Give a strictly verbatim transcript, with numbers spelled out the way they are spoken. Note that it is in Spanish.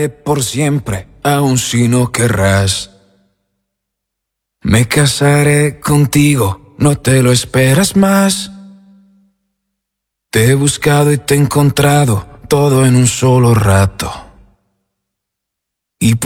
quedaré por siempre, aun si no querrás. Me casaré contigo, no te lo esperas más. Te he buscado y te he encontrado, todo en un solo rato.